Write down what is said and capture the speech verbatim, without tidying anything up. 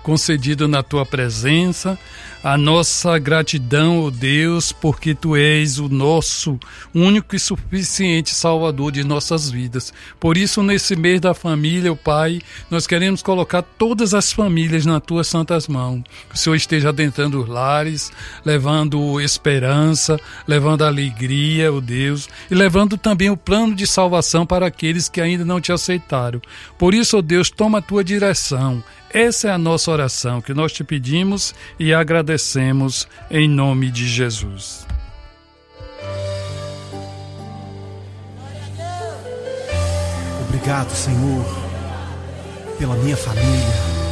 concedido na tua presença, a nossa gratidão, ó Deus, porque tu és o nosso único e suficiente Salvador de nossas vidas. Por isso, nesse mês da família, ó Pai, nós queremos colocar todas as famílias nas tuas santas mãos. Que o Senhor esteja adentrando os lares, levando esperança, levando alegria, ó Deus, e levando também o plano de salvação para aqueles que ainda não te aceitaram. Por isso, ó Deus, toma a tua direção. Essa é a nossa oração que nós te pedimos e agradecemos em nome de Jesus. Obrigado, Senhor, pela minha família.